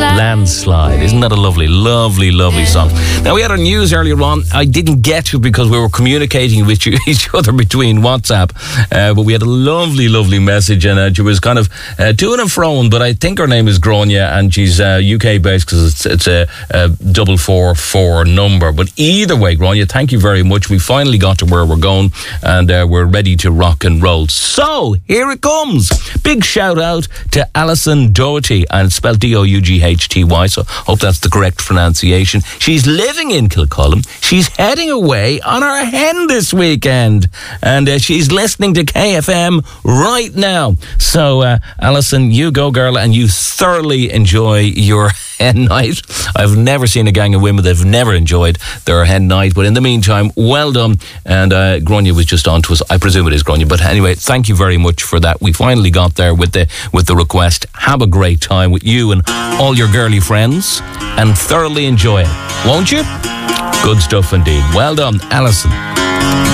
Landslide. Isn't that a lovely, lovely, lovely song? Now, we had our news earlier on. I didn't get to it because we were communicating with each other between WhatsApp. But we had a lovely, lovely message, and she was kind of to and fro, but I think her name is Grania, and she's UK based because it's a 444 number. But either way, Grania, thank you very much. We finally got to where we're going, and we're ready to rock and roll. So, here it comes. Big shout out to Alison Dougherty, and it's spelled Doughty, so hope that's the correct pronunciation. She's living in Kilcullen. She's heading away on her hen this weekend, and she's listening to KFM right now. So, Alison, you go, girl, and you thoroughly enjoy your hen night. I've never seen a gang of women that have never enjoyed their hen night, but in the meantime, well done. And Grania was just on to us. I presume it is Grania, but anyway, thank you very much for that. We finally got there with the request. Have a great time with you and all your girly friends, and thoroughly enjoy it, won't you? Good stuff indeed. Well done, Alison.